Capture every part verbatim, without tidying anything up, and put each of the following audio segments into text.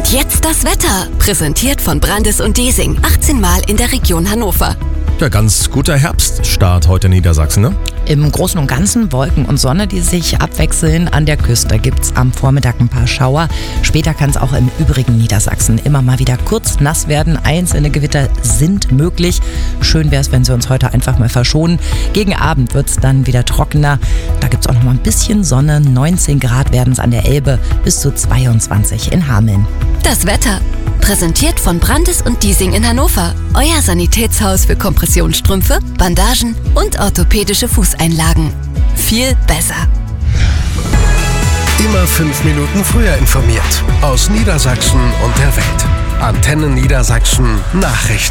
Und jetzt das Wetter, präsentiert von Brandis und Desing, achtzehn Mal in der Region Hannover. Ja, ganz guter Herbststart heute in Niedersachsen, ne? Im Großen und Ganzen Wolken und Sonne, die sich abwechseln. An der Küste gibt es am Vormittag ein paar Schauer. Später kann es auch im übrigen Niedersachsen immer mal wieder kurz nass werden. Einzelne Gewitter sind möglich. Schön wäre es, wenn sie uns heute einfach mal verschonen. Gegen Abend wird es dann wieder trockener. Da gibt es auch noch mal ein bisschen Sonne. neunzehn Grad werden es an der Elbe, bis zu zweiundzwanzig in Hameln. Das Wetter, präsentiert von Brandis und Desing in Hannover. Euer Sanitätshaus für Kompressionsstrümpfe, Bandagen und orthopädische Fußeinlagen. Viel besser. Immer fünf Minuten früher informiert. Aus Niedersachsen und der Welt. Antenne Niedersachsen Nachrichten.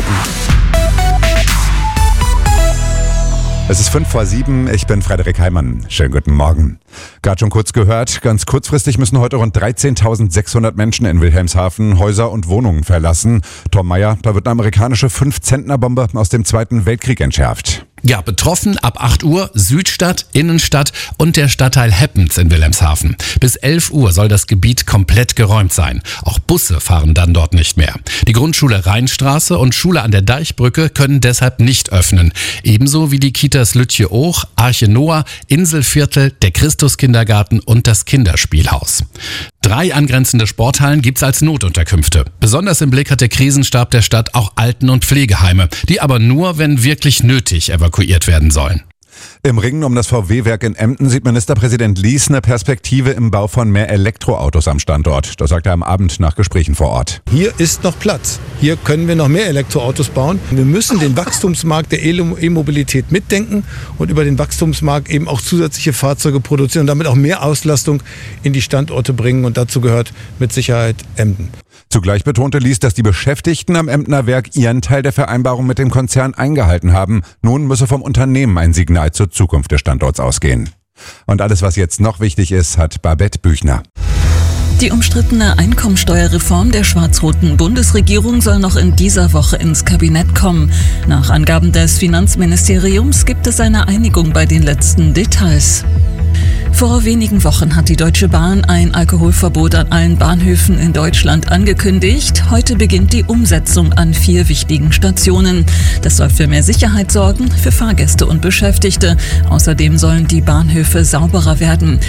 Es ist fünf vor sieben, ich bin Frederik Heimann. Schönen guten Morgen. Gerade schon kurz gehört, ganz kurzfristig müssen heute rund dreizehntausendsechshundert Menschen in Wilhelmshaven Häuser und Wohnungen verlassen. Tom Meyer, da wird eine amerikanische fünf-Zentner-Bombe aus dem Zweiten Weltkrieg entschärft. Ja, betroffen ab acht Uhr Südstadt, Innenstadt und der Stadtteil Heppens in Wilhelmshaven. Bis elf Uhr soll das Gebiet komplett geräumt sein. Auch Busse fahren dann dort nicht mehr. Die Grundschule Rheinstraße und Schule an der Deichbrücke können deshalb nicht öffnen. Ebenso wie die Kitas Lütje-Och, Arche Noah, Inselviertel, der Christuskindergarten und das Kinderspielhaus. Drei angrenzende Sporthallen gibt's als Notunterkünfte. Besonders im Blick hat der Krisenstab der Stadt auch Alten- und Pflegeheime, die aber nur, wenn wirklich nötig, evakuiert werden sollen. Im Ringen um das V W-Werk in Emden sieht Ministerpräsident Lies eine Perspektive im Bau von mehr Elektroautos am Standort. Das sagt er am Abend nach Gesprächen vor Ort. Hier ist noch Platz. Hier können wir noch mehr Elektroautos bauen. Wir müssen den Wachstumsmarkt der E-Mobilität mitdenken und über den Wachstumsmarkt eben auch zusätzliche Fahrzeuge produzieren und damit auch mehr Auslastung in die Standorte bringen. Und dazu gehört mit Sicherheit Emden. Zugleich betonte Lies, dass die Beschäftigten am Emdener Werk ihren Teil der Vereinbarung mit dem Konzern eingehalten haben. Nun müsse vom Unternehmen ein Signal zur Zukunft des Standorts ausgehen. Und alles, was jetzt noch wichtig ist, hat Babette Büchner. Die umstrittene Einkommensteuerreform der schwarz-roten Bundesregierung soll noch in dieser Woche ins Kabinett kommen. Nach Angaben des Finanzministeriums gibt es eine Einigung bei den letzten Details. Vor wenigen Wochen hat die Deutsche Bahn ein Alkoholverbot an allen Bahnhöfen in Deutschland angekündigt. Heute beginnt die Umsetzung an vier wichtigen Stationen. Das soll für mehr Sicherheit sorgen, für Fahrgäste und Beschäftigte. Außerdem sollen die Bahnhöfe sauberer werden.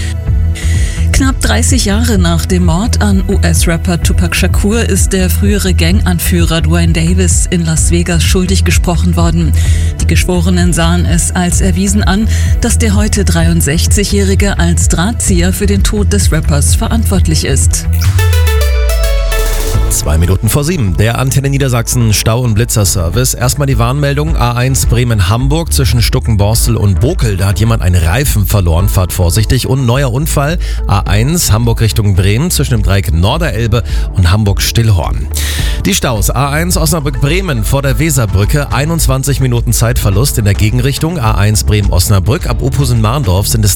Knapp dreißig Jahre nach dem Mord an U S-Rapper Tupac Shakur ist der frühere Ganganführer Duane Davis in Las Vegas schuldig gesprochen worden. Die Geschworenen sahen es als erwiesen an, dass der heute dreiundsechzigjährige als Drahtzieher für den Tod des Rappers verantwortlich ist. Zwei Minuten vor sieben, der Antenne Niedersachsen Stau- und Blitzerservice. Erstmal die Warnmeldung A eins Bremen-Hamburg zwischen Stuckenborstel und Bokel. Da hat jemand einen Reifen verloren, fahrt vorsichtig. Und neuer Unfall A eins Hamburg Richtung Bremen zwischen dem Dreieck Norderelbe und Hamburg-Stillhorn. Die Staus A eins Osnabrück-Bremen vor der Weserbrücke, einundzwanzig Minuten Zeitverlust in der Gegenrichtung. A eins Bremen-Osnabrück ab Ophusen-Marndorf sind es